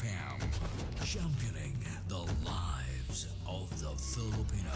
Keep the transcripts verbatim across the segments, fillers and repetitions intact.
F M. Championing the lives of the Filipino.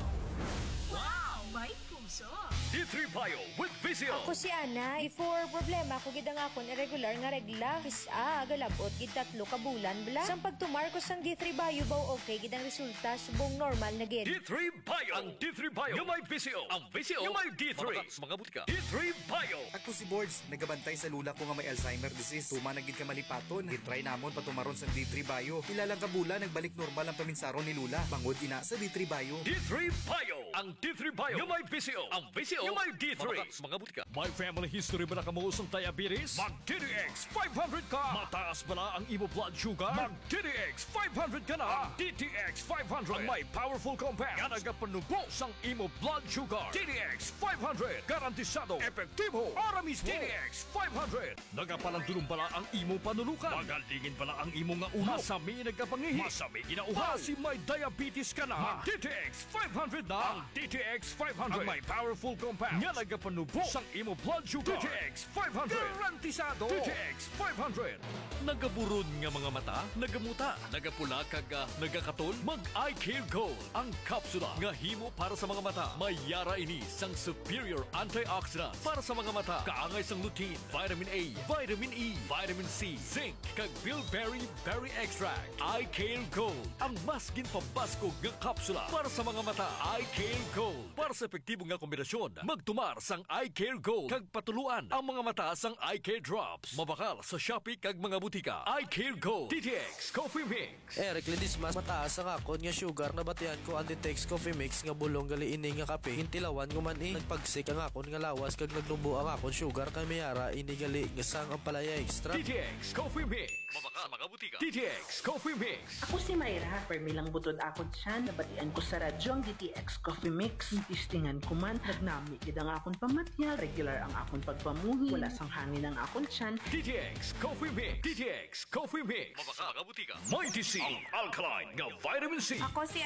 Wow! May puso! D three Bio with Vizio. Ako si Ana, before problema ko gid ang akon irregular nga regla. Kisa agalabot gid tatlo ka bulan bla. Sang pagtumar ko sang D three Bio baw okay gid ang resulta subong normal na gid. D three Bio. Ang D three Bio yung may Vizio. Ang Vizio yung may D three. Mga, mga butika. D three Bio. Ako si Boards, nagabantay sa lula ko nga may Alzheimer disease. Tuma na gid ka malipaton. Gitry namon patumaron sa D three Bio. Ilalang ka bulan nagbalik normal ang paminsaron ni lula. Bangod ina sa D three Bio. D three Bio. Ang D three Bio yung may Vizio. Ang Vizio yung may D three. Mga, mga butika. May family history ba na kamuusong diabetes? Mag D D X five hundred ka. Mataas ba na ang imo blood sugar? Mag D D X five hundred ka na. Ang D T X five hundred ang may powerful compound nga nagapanubos ang imo blood sugar. D D X five hundred garantisado epektibo para mismo. D D X five hundred nagapalandulong bala ang imo panulukan. Magalingin bala ang imo nga ulo. Masami nagapangihi. Masami ginauhaw. Kasi may diabetes ka na. Mag D T X five hundred na. Ang D T X five hundred ang may powerful compound nga nagapanubos ang imo blood sugar. D T X five hundred garantisado. D T X five hundred nagaburod nga mga mata, nagamuta, nagapula kag uh, nagakatol, mag-Eye Care Gold ang kapsula nga himo para sa mga mata. May yara ini sang superior antioxidants para sa mga mata. Kaangay sang lutein, vitamin A, vitamin E, vitamin C, zinc kag bilberry berry extract. Eye Care Gold ang mas ginpabaskog nga kapsula para sa mga mata. Eye Care Gold para sa epektibo nga kombinasyon. Magtumar sang Eye Care Gold kag patuluan ang mga mata sang Eye Care Drops. Mabakal sa Shopee kag mga butika. Eye Care Gold. D T X Coffee Mix. Eric Ledis mas mataas ang akon nga sugar na batian ko ang D T X Coffee Mix nga bulong gali ini nga kape. Hintilawan ko man eh. Nagpagsik ang akon nga lawas kag nagnubo ang akon sugar kay mayara ini gali nga sang ang palaya extra. D T X Coffee Mix. Mabakal sa mga butika. D T X Coffee Mix. Ako si Mayra, permilang butod ako dyan. Nabatian ko sa radyo ang D T X Coffee Mix. Tistingan ko man, nagnami gid ang akon pamatyal. Regular ang akon pagpamuhi. Wala sang hangin ang akon tiyan. D T X Coffee Mix. D T X Coffee Mix. Mabakal sa mga butika. Mighty C. Ang alkaline nga vitamin C. Ako si